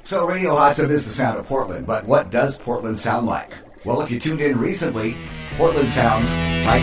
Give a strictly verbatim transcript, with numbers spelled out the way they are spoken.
So Radio Hot Tub is the sound of Portland, but what does Portland sound like? Well, if you tuned in recently, Portland sounds like